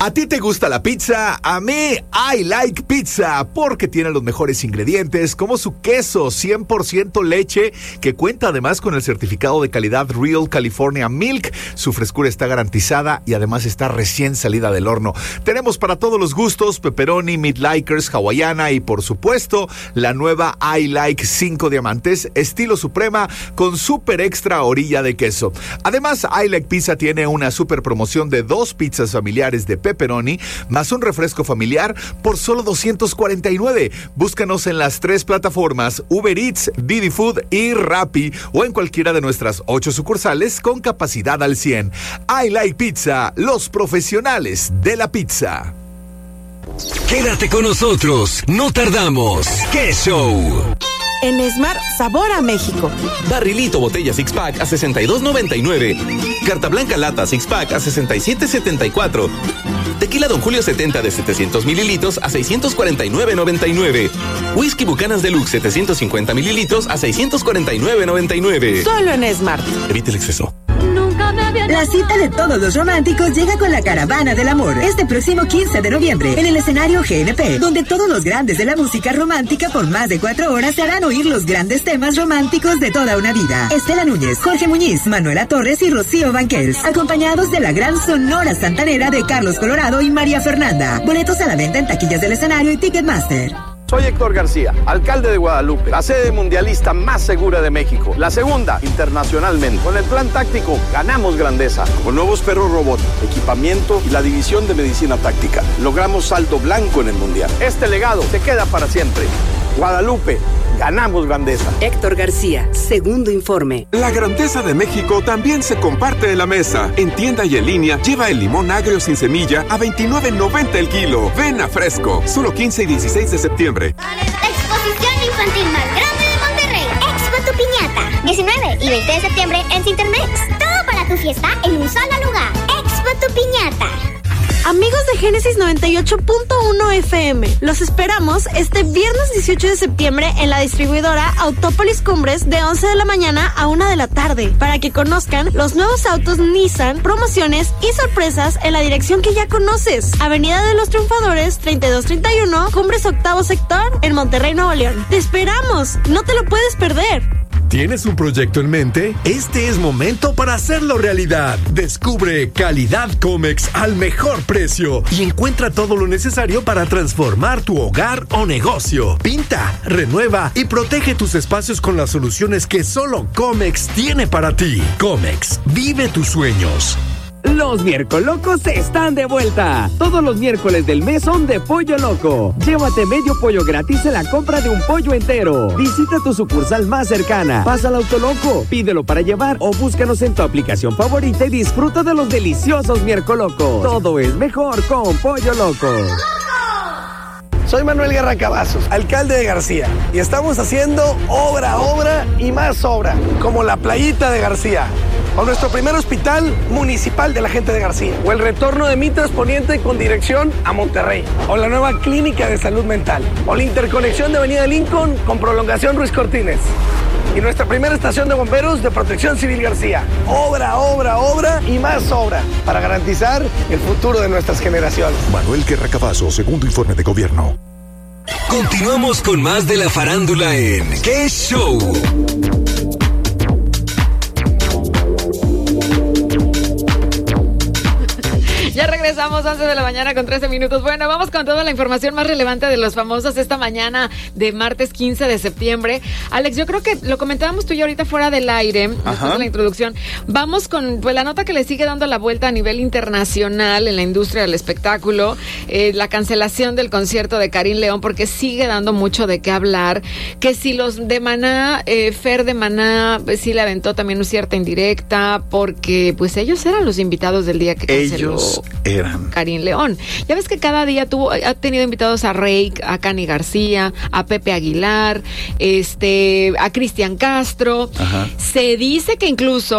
¿A ti te gusta la pizza? A mí, I like pizza, porque tiene los mejores ingredientes, como su queso 100% leche, que cuenta además con el certificado de calidad Real California Milk. Su frescura está garantizada y además está recién salida del horno. Tenemos para todos los gustos, pepperoni, meat likers, hawaiana y por supuesto, la nueva I like 5 diamantes, estilo suprema, con super extra orilla de queso. Además, I like pizza tiene una super promoción de 2 pizzas familiares de pepperoni más un refresco familiar por solo $249. Búscanos en las 3 plataformas Uber Eats, Didi Food y Rappi o en cualquiera de nuestras 8 sucursales con capacidad al 100. I like pizza, los profesionales de la pizza. Quédate con nosotros, no tardamos. ¡Qué show! En Esmar, sabor a México. Barrilito botella Six Pack a $62.99. Carta Blanca lata Six Pack a $67.74. Tequila Don Julio 70 de 700 mililitros a $649.99. Whisky Bucanas Deluxe 750 mililitros a $649.99. Solo en Esmar. Evite el exceso. La cita de todos los románticos llega con la Caravana del Amor este próximo 15 de noviembre en el escenario GNP, donde todos los grandes de la música romántica por más de 4 horas se harán oír los grandes temas románticos de toda una vida. Estela Núñez, Jorge Muñiz, Manuela Torres y Rocío Banquels, acompañados de la gran sonora santanera de Carlos Colorado y María Fernanda. Boletos a la venta en taquillas del escenario y Ticketmaster. Soy Héctor García, alcalde de Guadalupe, la sede mundialista más segura de México, la segunda internacionalmente. Con el plan táctico ganamos grandeza, con nuevos perros robot, equipamiento y la división de medicina táctica. Logramos saldo blanco en el mundial. Este legado se queda para siempre. Guadalupe, ganamos grandeza. Héctor García, segundo informe. La grandeza de México también se comparte en la mesa. En tienda y en línea, lleva el limón agrio sin semilla a $29.90 el kilo. Ven a Fresco, solo 15 y 16 de septiembre. La exposición infantil más grande de Monterrey, Expo Tu Piñata. 19 y 20 de septiembre en Cintermex. Todo para tu fiesta en un solo lugar. Expo Tu Piñata. Amigos de Génesis 98.1 FM, los esperamos este viernes 18 de septiembre en la distribuidora Autópolis Cumbres de 11 de la mañana a 1 de la tarde para que conozcan los nuevos autos Nissan, promociones y sorpresas en la dirección que ya conoces. Avenida de los Triunfadores 3231, Cumbres octavo sector en Monterrey, Nuevo León. ¡Te esperamos! ¡No te lo puedes perder! ¿Tienes un proyecto en mente? Este es momento para hacerlo realidad. Descubre Calidad Comex al mejor precio y encuentra todo lo necesario para transformar tu hogar o negocio. Pinta, renueva y protege tus espacios con las soluciones que solo Comex tiene para ti. Comex, vive tus sueños. Los Miercolocos están de vuelta. Todos los miércoles del mes son de Pollo Loco. Llévate medio pollo gratis en la compra de un pollo entero. Visita tu sucursal más cercana. Pasa al Autoloco, pídelo para llevar o búscanos en tu aplicación favorita y disfruta de los deliciosos Miercolocos. Todo es mejor con Pollo Loco. Soy Manuel Guerra Cavazos, alcalde de García, y estamos haciendo obra y más obra, como la playita de García, o nuestro primer hospital municipal de la gente de García, o el retorno de Mitras Poniente con dirección a Monterrey, o la nueva clínica de salud mental, o la interconexión de Avenida Lincoln con prolongación Ruiz Cortines, y nuestra primera estación de bomberos de Protección Civil García. Obra y más obra para garantizar el futuro de nuestras generaciones. Manuel Guerra Cavazos, segundo informe de gobierno. Continuamos con más de la farándula en ¡Qué show! Ya regresamos, 11 de la mañana con 13 minutos. Bueno, vamos con toda la información más relevante de los famosos esta mañana de martes 15 de septiembre. Alex, yo creo que lo comentábamos tú y yo ahorita fuera del aire, después de la introducción. Vamos con pues la nota que le sigue dando la vuelta a nivel internacional en la industria del espectáculo, la cancelación del concierto de Karim León, porque sigue dando mucho de qué hablar. Que si los de Maná, Fer de Maná, pues, sí le aventó también una cierta indirecta, porque pues ellos eran los invitados del día que canceló. Ellos eran Karim León. Ya ves que cada día ha tenido invitados a Reik, a Cani García, a Pepe Aguilar, a Cristian Castro. Ajá. Se dice que incluso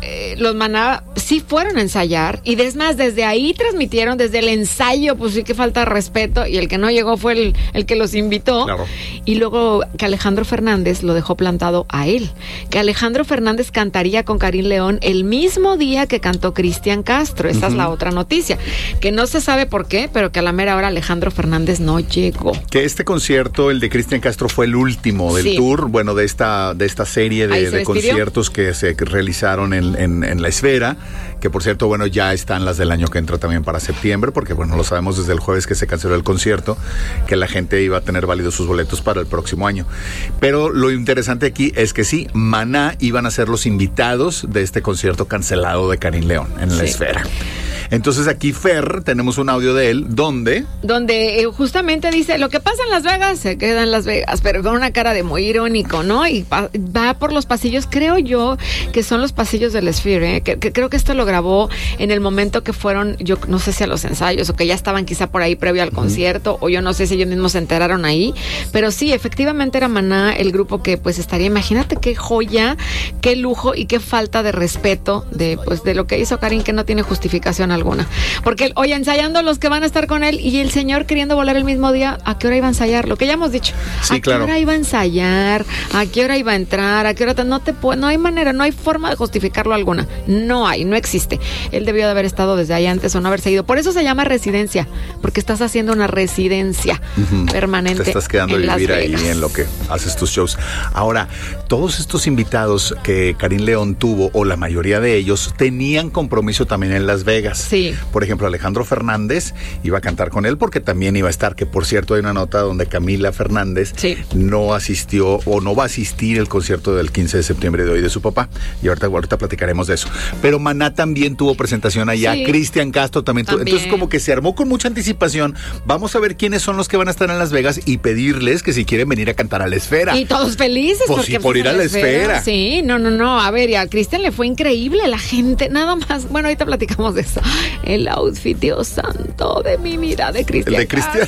los Maná sí fueron a ensayar, y es más, desde ahí transmitieron, desde el ensayo, pues sí que falta de respeto, y el que no llegó fue el que los invitó. Claro. Y luego que Alejandro Fernández lo dejó plantado a él, que Alejandro Fernández cantaría con Karin León el mismo día que cantó Cristian Castro. Esa es la otra noticia, que no se sabe por qué, pero que a la mera hora Alejandro Fernández no llegó. Que este concierto, el de Cristian Castro, fue el último del tour, bueno, de esta serie de conciertos que se realizaron en la Esfera, que por cierto, bueno, ya están las del año que entra también para septiembre, porque bueno, lo sabemos desde el jueves que se canceló el concierto, que la gente iba a tener válidos sus boletos para el próximo año. Pero lo interesante aquí es que sí, Maná iban a ser los invitados de este concierto cancelado de Karin León en la Esfera. Entonces aquí, Fer, tenemos un audio de él donde justamente dice, lo que pasa en Las Vegas se queda en Las Vegas, pero con una cara de muy irónico, ¿no? Y va por los pasillos, creo yo que son los pasillos del Sphere, que creo que esto lo grabó en el momento que fueron, yo no sé si a los ensayos o que ya estaban quizá por ahí previo al concierto, o yo no sé si ellos mismos se enteraron ahí, pero sí, efectivamente era Maná el grupo que pues estaría, imagínate qué joya, qué lujo y qué falta de respeto de lo que hizo Karin, que no tiene justificación alguna. Porque, oye, ensayando los que van a estar con él, y el señor queriendo volar el mismo día, ¿a qué hora iba a ensayar? Lo que ya hemos dicho. Sí, claro. ¿A qué hora iba a ensayar? ¿A qué hora iba a entrar? ¿A qué hora? No hay manera, no hay forma de justificarlo alguna. No existe. Él debió de haber estado desde ahí antes o no haberse ido. Por eso se llama residencia, porque estás haciendo una residencia permanente. Te estás quedando a vivir ahí en lo que haces tus shows. Ahora, todos estos invitados que Karin León tuvo, o la mayoría de ellos, tenían compromiso también en Las Vegas. Sí. Por ejemplo, Alejandro Fernández iba a cantar con él porque también iba a estar, que por cierto hay una nota donde Camila Fernández no asistió o no va a asistir al concierto del 15 de septiembre de hoy de su papá, y ahorita platicaremos de eso. Pero Maná también tuvo presentación allá, Cristian Castro también tuvo, entonces como que se armó con mucha anticipación. Vamos a ver quiénes son los que van a estar en Las Vegas y pedirles que si quieren venir a cantar a la Esfera. Y todos felices pues porque por ir a la Esfera. Sí, no, a ver, y a Cristian le fue increíble, la gente, nada más, bueno, ahorita platicamos de eso. El outfit, Dios santo, de mi mira, de Cristian. ¿El de Cristian?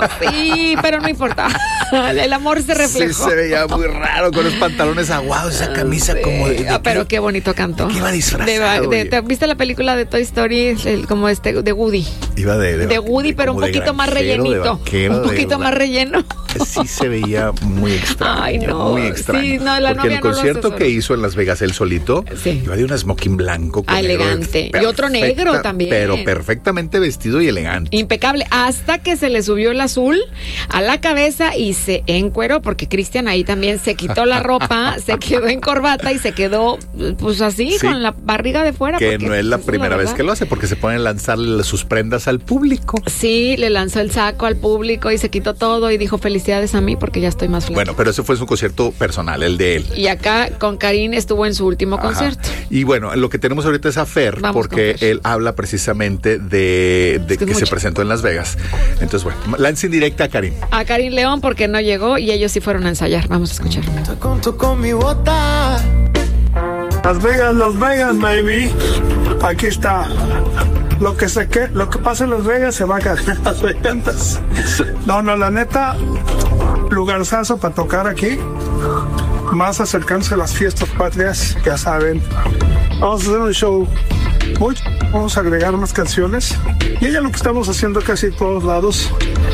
Sí, pero no importa. El amor se reflejó. Sí, se veía muy raro con los pantalones aguados, esa camisa como de pero qué bonito cantó. ¿Qué iba disfrazado? ¿Viste la película de Toy Story? De Woody. Iba de Woody, pero un poquito más rellenito. Un poquito más relleno. Sí se veía muy extraño. Ay, no. Muy extraño. Sí, no, la porque novia el concierto que hizo en Las Vegas él solito, iba de un smoking blanco. Elegante. Y otro negro también. Pero perfectamente vestido y elegante. Impecable. Hasta que se le subió el azul a la cabeza y se encueró, porque Cristian ahí también se quitó la ropa, se quedó en corbata y se quedó pues así, con la barriga de fuera. Que no es la primera vez que lo hace, porque se pone a lanzarle sus prendas al público. Sí, le lanzó el saco al público y se quitó todo y dijo felicidades a mí porque ya estoy más flaca. Bueno, pero ese fue su concierto personal, el de él. Y acá con Karin estuvo en su último concierto. Y bueno, lo que tenemos ahorita es a Fer, porque él habla precisamente de que se presentó en Las Vegas. Entonces, bueno, lance en directa a Karin. A Karin León porque no llegó y ellos sí fueron a ensayar. Vamos a escuchar. Con mi bota. Las Vegas, baby. Aquí está. Lo que pasa en Las Vegas se va a quedar en Las Vegas. No, la neta, lugarzazo para tocar aquí. Más acercándose a las fiestas patrias, ya saben. Vamos a hacer un show vamos a agregar unas canciones. Y ella lo que estamos haciendo casi en todos lados,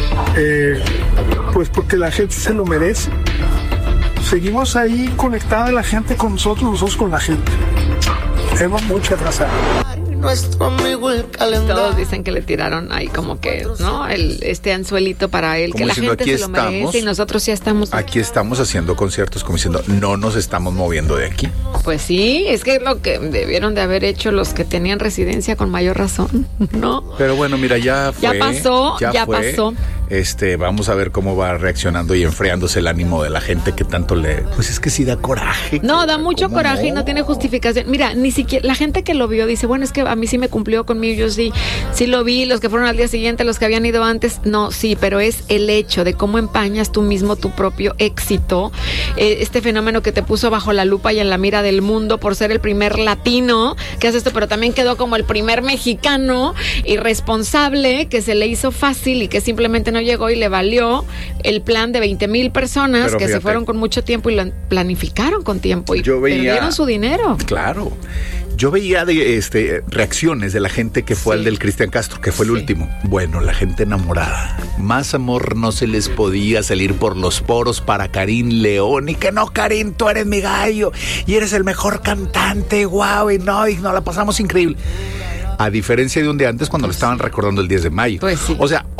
pues porque la gente se lo merece. Seguimos ahí conectada la gente con nosotros con la gente. Tenemos mucha atrasada. Nuestro amigo el calendario. Todos dicen que le tiraron ahí como que, ¿no? Este anzuelito para él, como que la gente se lo merece y nosotros ya estamos. Aquí estamos haciendo conciertos como diciendo, no nos estamos moviendo de aquí. Pues sí, es que es lo que debieron de haber hecho los que tenían residencia con mayor razón, ¿no? Pero bueno, mira, ya pasó. Vamos a ver cómo va reaccionando y enfriándose el ánimo de la gente que tanto pues es que sí da coraje. No, da mucho coraje y no tiene justificación. Mira, ni siquiera la gente que lo vio dice, bueno, es que a mí sí me cumplió conmigo, yo sí lo vi, los que fueron al día siguiente, los que habían ido antes, no, sí, pero es el hecho de cómo empañas tú mismo tu propio éxito, este fenómeno que te puso bajo la lupa y en la mira del mundo por ser el primer latino que hace esto, pero también quedó como el primer mexicano irresponsable que se le hizo fácil y que simplemente no llegó y le valió el plan de 20,000 personas. Pero que fíjate, se fueron con mucho tiempo y lo planificaron con tiempo y perdieron su dinero. Claro. Yo veía reacciones de la gente que fue al del Cristian Castro, que fue el último. Bueno, la gente enamorada. Más amor no se les podía salir por los poros para Karim León. Y que no, Karim, tú eres mi gallo y eres el mejor cantante, guau, y no la pasamos increíble. A diferencia de un día antes cuando lo estaban recordando el 10 de mayo. Pues sí. O sea,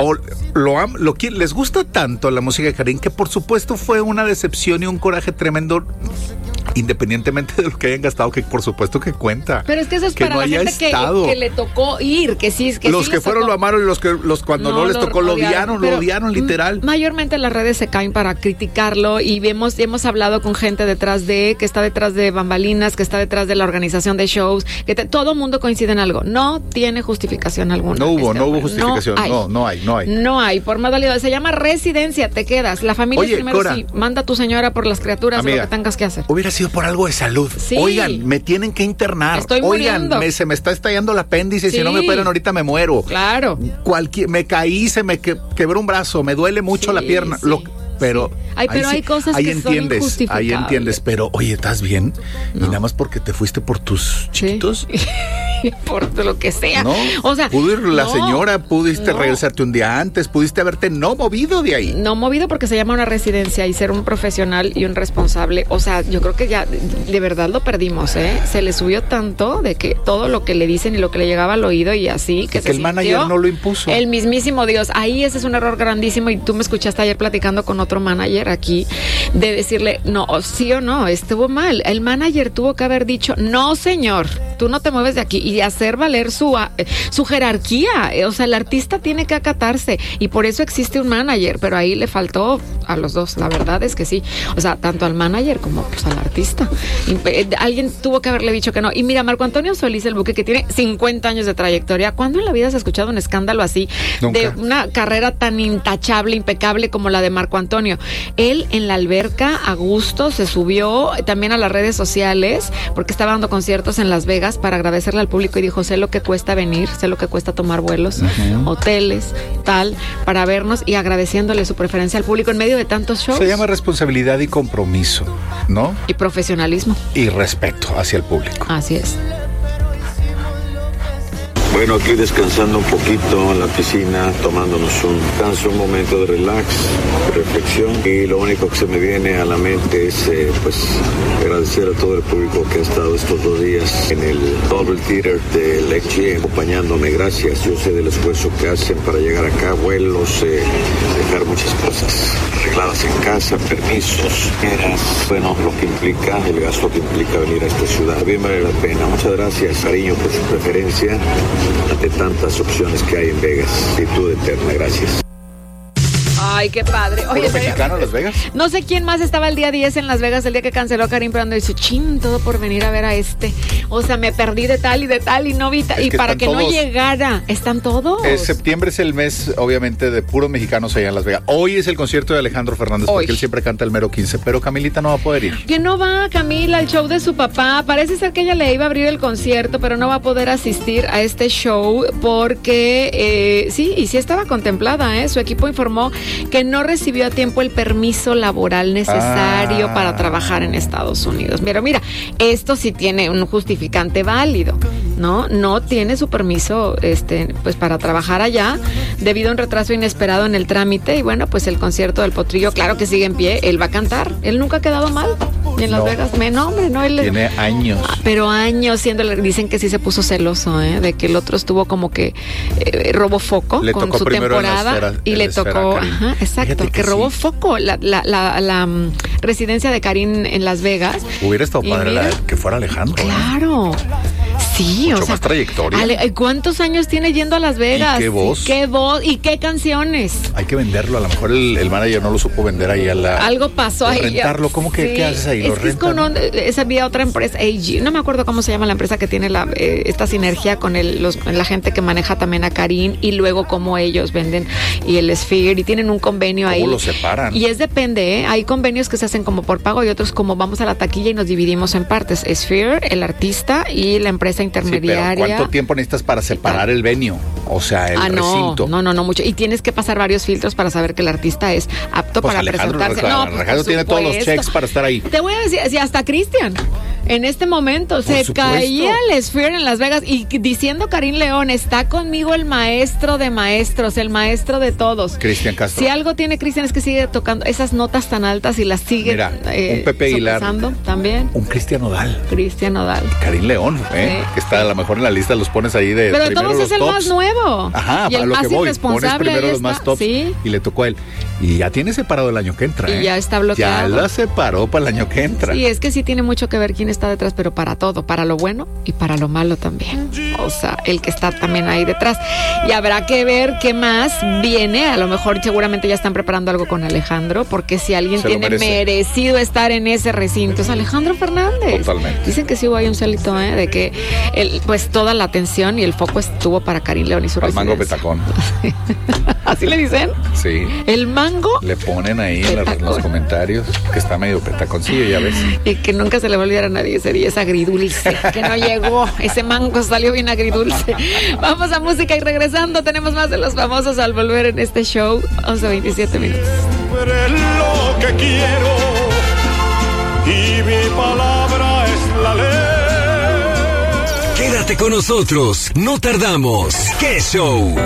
les gusta tanto la música de Karim que por supuesto fue una decepción y un coraje tremendo, independientemente de lo que hayan gastado, que por supuesto que cuenta. Pero es que eso es para la gente que le tocó ir, que sí, que los sí que fueron tocó. Lo amaron y los cuando no les tocó lo odiaron literal. Mayormente las redes se caen para criticarlo y hemos hablado con gente que está detrás de bambalinas, que está detrás de la organización de shows, que todo mundo coincide en algo. No tiene justificación alguna. No hubo justificación. No hay. Por más válido. Se llama residencia, te quedas. La familia es primero. Cora, sí, manda a tu señora por las criaturas, amiga, lo que tengas que hacer. Hubiera sido por algo de salud. Sí. Oigan, me tienen que internar. Estoy muriendo. Se me está estallando el apéndice. Sí. Si no me operan ahorita me muero. Claro. Me caí, se me quebró un brazo, me duele mucho la pierna. Sí. Pero hay cosas que son injustificables. Ahí entiendes, pero oye, ¿estás bien? No. Y nada más porque te fuiste por tus chiquitos. Sí. Por lo que sea. No, o sea, pudo ir la señora, pudiste regresarte un día antes, pudiste haberte no movido de ahí. No movido porque se llama una residencia y ser un profesional y un responsable. O sea, yo creo que ya de verdad lo perdimos, ¿eh? Se le subió tanto de que todo lo que le dicen y lo que le llegaba al oído y así, que el manager no lo impuso. El mismísimo Dios. Ahí ese es un error grandísimo y tú me escuchaste ayer platicando con otro manager aquí de decirle, no, sí o no, estuvo mal. El manager tuvo que haber dicho, no señor, tú no te mueves de aquí y hacer valer su jerarquía. O sea, el artista tiene que acatarse y por eso existe un manager, pero ahí le faltó a los dos, la verdad es que sí. O sea, tanto al manager como pues, al artista. Alguien tuvo que haberle dicho que no. Y mira, Marco Antonio Solís, el Buque, que tiene 50 años de trayectoria, ¿cuándo en la vida has escuchado un escándalo así? Nunca. De una carrera tan intachable, impecable como la de Marco Antonio. Él en la alberca, a gusto, se subió también a las redes sociales porque estaba dando conciertos en Las Vegas para agradecerle al público y dijo, sé lo que cuesta venir, sé lo que cuesta tomar vuelos, hoteles, tal, para vernos y agradeciéndole su preferencia al público en medio de tantos shows. Se llama responsabilidad y compromiso, ¿no? Y profesionalismo. Y respeto hacia el público. Así es. Bueno, aquí descansando un poquito en la piscina, tomándonos un momento de relax, de reflexión. Y lo único que se me viene a la mente es agradecer a todo el público que ha estado estos 2 días en el Double Theater de Lecce acompañándome. Gracias, yo sé del esfuerzo que hacen para llegar acá, vuelos, dejar muchas cosas arregladas en casa, permisos, bueno, lo que implica, el gasto que implica venir a esta ciudad. Bien vale la pena. Muchas gracias, cariño, por su preferencia ante tantas opciones que hay en Vegas. Actitud eterna, gracias. Ay, qué padre. Oye, mexicano en Las Vegas. No sé quién más estaba el día 10 en Las Vegas, el día que canceló Karim, pero ando dice, todo por venir a ver a este. O sea, me perdí de tal y no vi y para que todos, no llegara. ¿Están todos? Septiembre es el mes, obviamente, de puros mexicanos allá en Las Vegas. Hoy es el concierto de Alejandro Fernández, porque él siempre canta el mero 15, pero Camilita no va a poder ir. Que no va Camila al show de su papá. Parece ser que ella le iba a abrir el concierto, pero no va a poder asistir a este show porque sí estaba contemplada, Su equipo informó que no recibió a tiempo el permiso laboral necesario para trabajar en Estados Unidos. Pero mira, esto sí tiene un justificante válido, ¿no? No tiene su permiso, pues para trabajar allá, debido a un retraso inesperado en el trámite. Y bueno, pues el concierto del Potrillo, claro que sigue en pie. Él va a cantar. Él nunca ha quedado mal. Ni en Las Vegas. Él tiene años. Pero años dicen que sí se puso celoso, de que el otro estuvo como que robó foco con su temporada y le tocó. Ajá, exacto, que robó foco la residencia de Karim en Las Vegas. Hubiera estado padre que fuera Alejandro. Claro. Sí, mucho más trayectoria. ¿Cuántos años tiene yendo a Las Vegas? ¿Y qué voz? ¿Qué voz? ¿Y qué canciones? Hay que venderlo. A lo mejor el manager no lo supo vender ahí a la... Algo pasó ahí. Rentarlo. ¿Cómo que qué haces ahí? ¿Lo rentan? Esa había otra empresa, AG. No me acuerdo cómo se llama la empresa que tiene esta sinergia con la gente que maneja también a Karim y luego cómo ellos venden y el Sphere y tienen un convenio ahí. ¿Cómo lo separan? Y depende, Hay convenios que se hacen como por pago y otros como vamos a la taquilla y nos dividimos en partes. Sphere, el artista y la empresa intermediaria. Sí, pero ¿cuánto tiempo necesitas para separar el venue? O sea, el recinto. No mucho. Y tienes que pasar varios filtros para saber que el artista es apto para presentarse. Alejandro tiene todos los checks para estar ahí. Te voy a decir, si hasta Cristian. En este momento se caía el Sphere en Las Vegas y diciendo Karim León, está conmigo el maestro de maestros, el maestro de todos. Cristian Castro. Si algo tiene Cristian es que sigue tocando esas notas tan altas y las sigue. Mira, un Pepe Aguilar. También. Un Cristian Nodal. Karim León, que está a lo mejor en la lista, los pones ahí de pero primero todos los es el tops. más nuevo. Ajá, y el para más lo que voy. irresponsable. Pones primero los más tops sí. y le tocó a él. Y ya tiene separado el año que entra. Y ya está bloqueado. Ya la separó para el año que entra. Sí, es que sí tiene mucho que ver quién está detrás, pero para todo, para lo bueno y para lo malo también. O sea, el que está también ahí detrás. Y habrá que ver qué más viene. A lo mejor seguramente ya están preparando algo con Alejandro, porque si alguien tiene merecido estar en ese recinto es Alejandro Fernández. Totalmente. Dicen que sí hubo ahí un celito, de que pues toda la atención y el foco estuvo para Karim León y su residencia. El mango petacón. ¿Así le dicen? Sí. El mango. Le ponen ahí en los comentarios que está medio petaconcillo, ya ves. Y que nunca se le va a olvidar a nadie ese día, es agridulce, que no llegó. Ese mango salió bien agridulce. Vamos a música y regresando tenemos más de los famosos al volver en este show. 11:27 minutos. Lo que quiero y mi palabra es la ley. Quédate con nosotros, no tardamos. ¡Qué show!